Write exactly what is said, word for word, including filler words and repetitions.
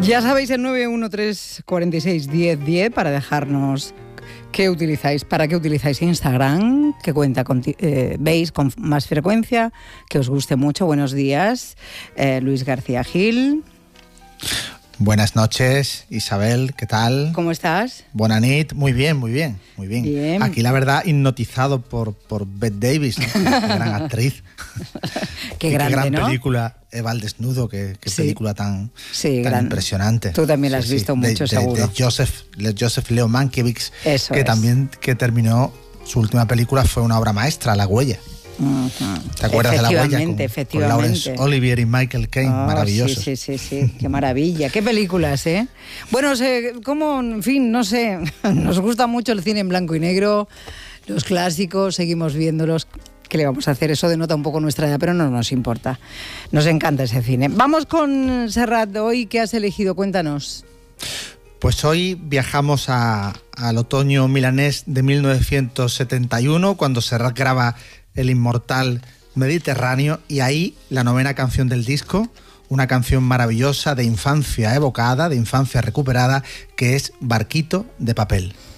Ya sabéis, el nueve uno tres cuatro seis uno cero uno cero para dejarnos qué utilizáis, para qué utilizáis Instagram, qué cuenta con, eh, veis con más frecuencia, que os guste mucho. Buenos días, eh, Luis García Gil. Buenas noches, Isabel, ¿qué tal? ¿Cómo estás? Buena nit, muy bien, muy bien, muy bien. bien. Aquí la verdad hipnotizado por, por Bette Davis, ¿no? Qué gran actriz. Qué grande, qué gran ¿no? película, Eva al desnudo, qué, qué sí. película tan, sí, tan gran. impresionante. Tú también la has sí, visto sí. mucho, de, seguro. De, de Joseph, de Joseph Leo Mankiewicz, Eso que es. también que terminó, su última película fue una obra maestra, La Huella. Uh-huh. ¿Te acuerdas de La Huella? Con, efectivamente. con Laurence Olivier y Michael Caine, oh, maravilloso. Sí, sí, sí, sí, qué maravilla, qué películas, ¿eh? Bueno, sé, como, en fin, no sé, nos gusta mucho el cine en blanco y negro, los clásicos, seguimos viéndolos. ¿Qué le vamos a hacer? Eso denota un poco nuestra edad, pero no nos importa. Nos encanta ese cine. Vamos con Serrat, hoy, ¿qué has elegido? Cuéntanos. Pues hoy viajamos a, al otoño milanés de mil novecientos setenta y uno, cuando Serrat graba El inmortal Mediterráneo, y ahí la novena canción del disco, una canción maravillosa de infancia evocada, de infancia recuperada, que es Barquito de papel.